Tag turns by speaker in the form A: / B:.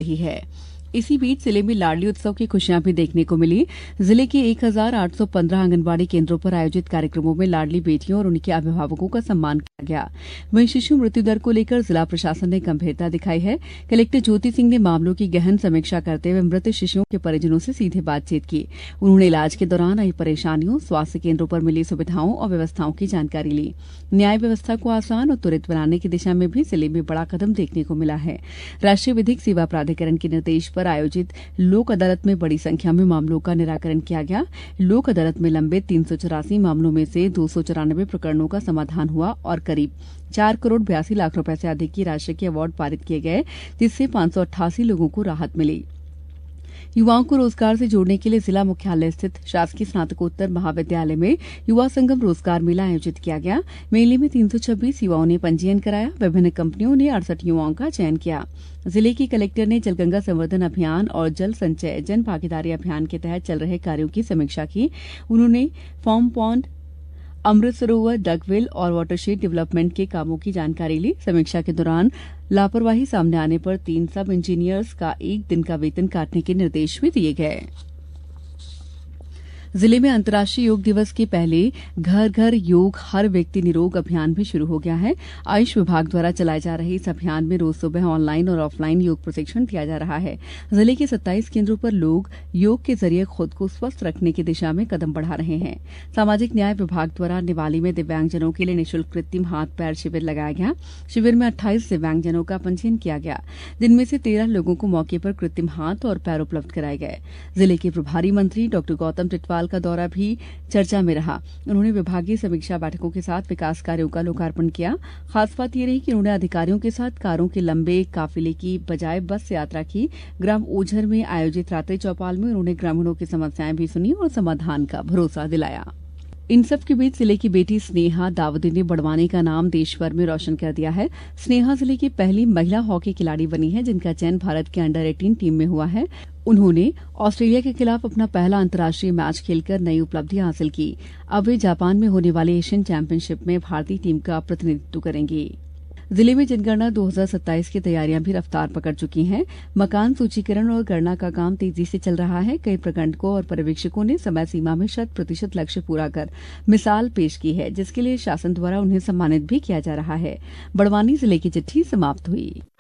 A: बढ़ी है। इसी बीच जिले में लाडली उत्सव की खुशियां भी देखने को मिली। जिले के 1815 आंगनबाड़ी केंद्रों पर आयोजित कार्यक्रमों में लाडली बेटियों और उनके अभिभावकों का सम्मान किया गया। वहीं शिशु मृत्यु दर को लेकर जिला प्रशासन ने गंभीरता दिखाई है। कलेक्टर ज्योति सिंह ने मामलों की गहन समीक्षा करते हुए मृत शिशुओं के परिजनों से सीधे बातचीत की। उन्होंने इलाज के दौरान आई परेशानियों, स्वास्थ्य केंद्रों पर मिली सुविधाओं और व्यवस्थाओं की जानकारी ली। न्याय व्यवस्था को आसान और त्वरित बनाने की दिशा में भी जिले में बड़ा कदम देखने को मिला है। राष्ट्रीय विधिक सेवा प्राधिकरण के निर्देश पर आयोजित लोक अदालत में बड़ी संख्या में मामलों का निराकरण किया गया। लोक अदालत में लंबित 384 मामलों में से 294 प्रकरणों का समाधान हुआ और करीब 4 करोड़ 82 लाख रुपए से अधिक की राशि के अवार्ड पारित किए गए, जिससे 588 लोगों को राहत मिली। युवाओं को रोजगार से जोड़ने के लिए जिला मुख्यालय स्थित शासकीय स्नातकोत्तर महाविद्यालय में युवा संगम रोजगार मेला आयोजित किया गया। मेले में 326 युवाओं ने पंजीयन कराया। विभिन्न कंपनियों ने 68 युवाओं का चयन किया। जिले की कलेक्टर ने जलगंगा संवर्धन अभियान और जल संचय जन भागीदारी अभियान के तहत चल रहे कार्यों की समीक्षा की। उन्होंने फार्म पॉन्ड, अमृत सरोवर, डकवेल और वाटरशेड डेवलपमेंट के कामों की जानकारी ली। समीक्षा के दौरान लापरवाही सामने आने पर 3 सब इंजीनियर्स का 1 दिन का वेतन काटने के निर्देश भी दिए गए। जिले में अंतर्राष्ट्रीय योग दिवस के पहले घर घर योग हर व्यक्ति निरोग अभियान भी शुरू हो गया है। आयुष विभाग द्वारा चलाए जा रहे इस अभियान में रोज सुबह ऑनलाइन और ऑफलाइन योग प्रशिक्षण दिया जा रहा है। जिले के 27 केंद्रों पर लोग योग के जरिए खुद को स्वस्थ रखने की दिशा में कदम बढ़ा रहे हैं। सामाजिक न्याय विभाग द्वारा निवाली में दिव्यांगजनों के लिए निःशुल्क कृत्रिम हाथ पैर शिविर लगाया गया। शिविर में 28 दिव्यांगजनों का पंजीयन किया गया, जिनमें से 13 लोगों को मौके पर कृत्रिम हाथ और पैर उपलब्ध कराए गए। जिले के प्रभारी मंत्री डॉ गौतम टिटवाल का दौरा भी चर्चा में रहा। उन्होंने विभागीय समीक्षा बैठकों के साथ विकास कार्यों का लोकार्पण किया। खास बात यह रही कि उन्होंने अधिकारियों के साथ कारों के लंबे काफिले की बजाय बस से यात्रा की। ग्राम ओझर में आयोजित रात्रि चौपाल में उन्होंने ग्रामीणों की समस्याएं भी सुनी और समाधान का भरोसा दिलाया। इन सब के बीच जिले की बेटी स्नेहा दाऊदी ने बड़वानी का नाम देशभर में रोशन कर दिया है। स्नेहा जिले की पहली महिला हॉकी खिलाड़ी बनी है, जिनका चयन भारत के अंडर 18 टीम में हुआ है। उन्होंने ऑस्ट्रेलिया के खिलाफ अपना पहला अंतर्राष्ट्रीय मैच खेलकर नई उपलब्धि हासिल की। अब वे जापान में होने वाले एशियन चैंपियनशिप में भारतीय टीम का प्रतिनिधित्व करेंगी। जिले में जनगणना 2027 की तैयारियां भी रफ्तार पकड़ चुकी हैं। मकान सूचीकरण और गणना का काम तेजी से चल रहा है। कई प्रखंडों और पर्यवेक्षकों ने समय सीमा में 100% लक्ष्य पूरा कर मिसाल पेश की है, जिसके लिए शासन द्वारा उन्हें सम्मानित भी किया जा रहा है। बड़वानी जिले की चिट्ठी समाप्त हुई।